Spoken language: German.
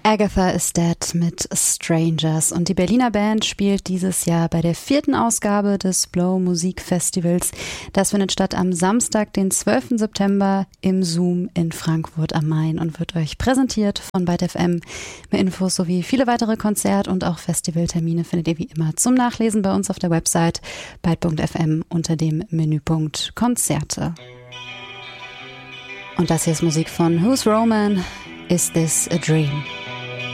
Agatha is Dead mit Strangers, und die Berliner Band spielt dieses Jahr bei der 4. Ausgabe des Blow Musikfestivals. Das findet statt am Samstag, den 12. September im Zoom in Frankfurt am Main und wird euch präsentiert von Byte FM. Mehr Infos sowie viele weitere Konzert- und auch Festivaltermine findet ihr wie immer zum Nachlesen bei uns auf der Website byte.fm unter dem Menüpunkt Konzerte. Und das hier ist Musik von Who's Roman? Is This a Dream?